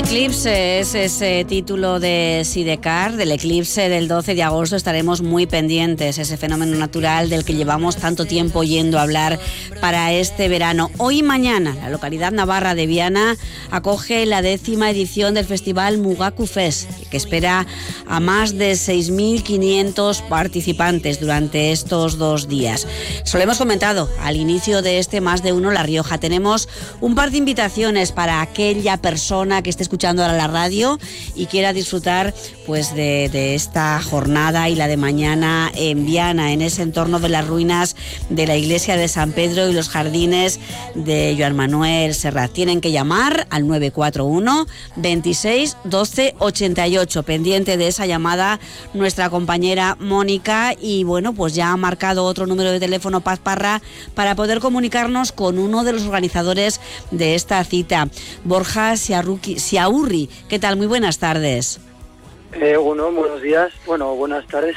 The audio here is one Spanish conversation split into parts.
Eclipse es ese título de Sidecar. Del eclipse del 12 de agosto estaremos muy pendientes, ese fenómeno natural del que llevamos tanto tiempo oyendo hablar para este verano. Hoy y mañana la localidad navarra de Viana acoge la 10ª edición del festival Mugaku Fest, que espera a más de 6.500 participantes durante estos 2 días. Se lo hemos comentado al inicio de este Más de Uno La Rioja. Tenemos un par de invitaciones para aquella persona que esté escuchando ahora la radio y quiera disfrutar pues de esta jornada y la de mañana en Viana, en ese entorno de las ruinas de la iglesia de San Pedro y los jardines de Joan Manuel Serrat. Tienen que llamar al 941 26 12 88. Pendiente de esa llamada nuestra compañera Mónica, y bueno, pues ya ha marcado otro número de teléfono Paz Parra para poder comunicarnos con uno de los organizadores de esta cita, Borja Siaurri. ¿Qué tal? Muy buenas tardes. Buenos días. Bueno, buenas tardes.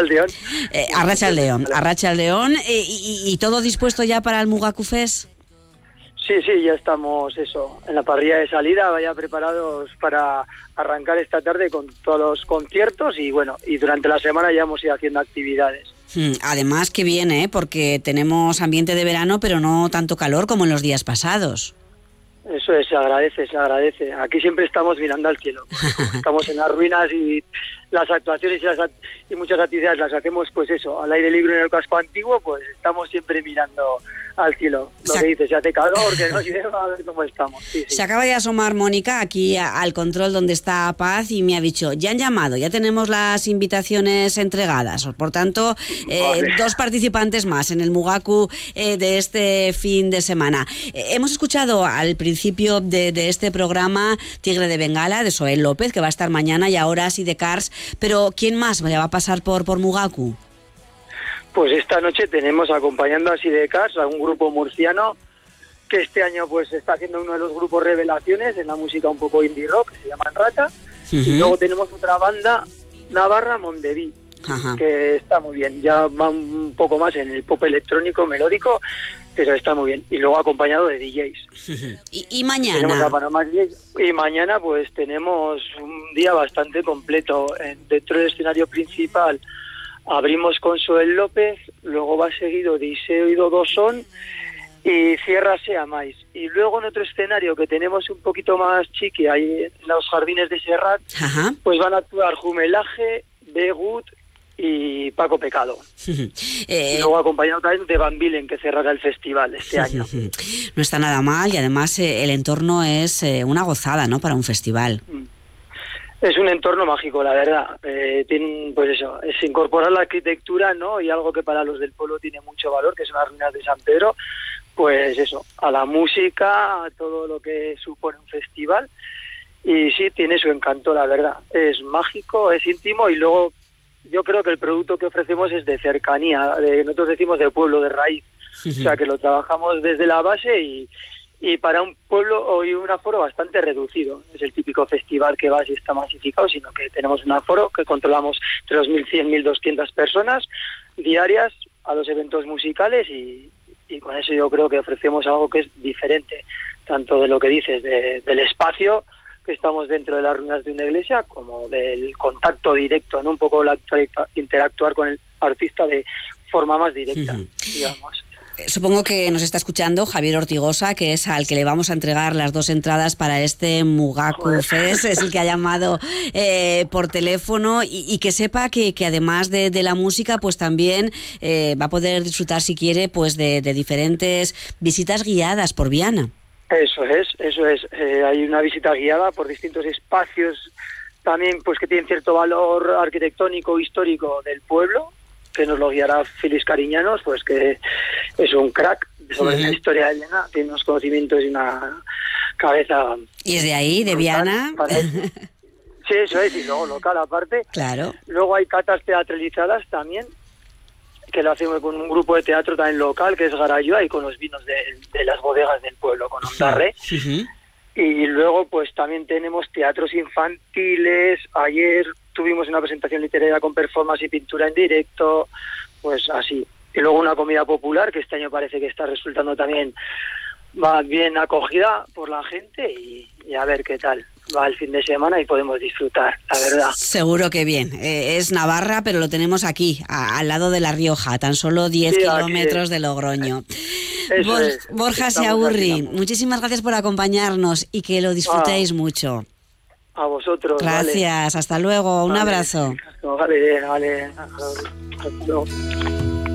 Arratsaldeon. ¿Y todo dispuesto ya para el Mugaku Fest? Sí, ya estamos en la parrilla de salida, ya preparados para arrancar esta tarde con todos los conciertos y durante la semana ya hemos ido haciendo actividades. Además que viene, porque tenemos ambiente de verano, pero no tanto calor como en los días pasados. Eso es, se agradece. Aquí siempre estamos mirando al cielo. Estamos en las ruinas y las actuaciones y muchas actividades las hacemos al aire libre en el casco antiguo, pues estamos siempre mirando al cielo. Lo que dices, ya hace calor, que no lleva, a ver cómo estamos. Sí. Se acaba de asomar Mónica aquí al control donde está Paz y me ha dicho, ya han llamado, ya tenemos las invitaciones entregadas. Por tanto, vale. 2 participantes más en el Mugaku de este fin de semana. Hemos escuchado al principio de este programa Tigre de Bengala, de Soel López, que va a estar mañana, y ahora Sidecars. Pero ¿quién más va a pasar por Mugaku? Pues esta noche tenemos acompañando a Sidecars a un grupo murciano que este año pues está haciendo uno de los grupos revelaciones en la música un poco indie rock, que se llaman Rata. Y luego tenemos otra banda navarra, Mondeví, que está muy bien. Ya va un poco más en el pop electrónico, melódico, pero está muy bien. Y luego acompañado de DJs. ¿Y mañana? Y mañana pues tenemos un día bastante completo. Dentro del escenario principal abrimos con Soel López, luego va seguido de Iseo y Dodosón y cierra Seamais. Y luego en otro escenario que tenemos un poquito más chiqui, ahí en los jardines de Serrat, pues van a actuar Jumelaje, Begut y Paco Pecado. Y luego acompañado también de Van Bilen, que cerrará el festival este año. No está nada mal, y además el entorno es una gozada, ¿no?, para un festival. Es un entorno mágico, la verdad. Es incorporar la arquitectura, ¿no?, y algo que para los del pueblo tiene mucho valor, que son las ruinas de San Pedro, pues a la música, a todo lo que supone un festival. Y sí, tiene su encanto, la verdad. Es mágico, es íntimo, y luego yo creo que el producto que ofrecemos es de cercanía, nosotros decimos de pueblo, de raíz. O sea, que lo trabajamos desde la base y para un pueblo y un aforo bastante reducido. Es el típico festival que vas y está masificado, sino que tenemos un aforo que controlamos entre 2.100 y 1.200 personas diarias a los eventos musicales y con eso yo creo que ofrecemos algo que es diferente, tanto de lo que dices, del espacio, que estamos dentro de las ruinas de una iglesia, como del contacto directo, ¿no? Un poco interactuar con el artista de forma más directa, digamos. Supongo que nos está escuchando Javier Ortigosa, que es al que le vamos a entregar las 2 entradas para este Mugaku Fest, es el que ha llamado por teléfono, y que sepa que además de la música, pues también va a poder disfrutar, si quiere, pues de diferentes visitas guiadas por Viana. Eso es. Hay una visita guiada por distintos espacios también, pues que tienen cierto valor arquitectónico, histórico del pueblo, que nos lo guiará Félix Cariñanos, pues que es un crack sobre la historia de Viana, tiene unos conocimientos y una cabeza. ¿Y es de ahí, de Viana? Sí, eso es, y luego local aparte. Claro. Luego hay catas teatralizadas también, que lo hacemos con un grupo de teatro también local, que es Garayoa, y con los vinos de las bodegas del pueblo, con Ondarre. Y luego pues también tenemos teatros infantiles. Ayer tuvimos una presentación literaria con performance y pintura en directo, pues así. Y luego una comida popular, que este año parece que está resultando también bien acogida por la gente, y a ver qué tal. va el fin de semana y podemos disfrutar, la verdad. Seguro que bien. Es Navarra, pero lo tenemos aquí, al lado de La Rioja, tan solo 10 kilómetros de Logroño. Borja Seaburri, muchísimas gracias por acompañarnos y que lo disfrutéis mucho. A vosotros. Gracias, vale. Hasta luego, un abrazo. Vale. Hasta luego.